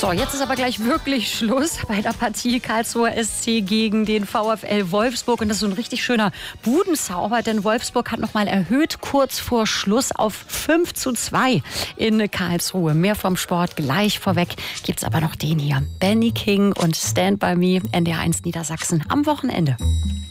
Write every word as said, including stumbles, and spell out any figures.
So, jetzt ist aber gleich wirklich Schluss bei der Partie Karlsruher S C gegen den VfL Wolfsburg. Und das ist so ein richtig schöner Budenzauber, denn Wolfsburg hat nochmal erhöht kurz vor Schluss auf fünf zu zwei in Karlsruhe. Mehr vom Sport gleich vorweg gibt's aber noch den hier. Benny King und Stand By Me, N D R eins Niedersachsen am Wochenende.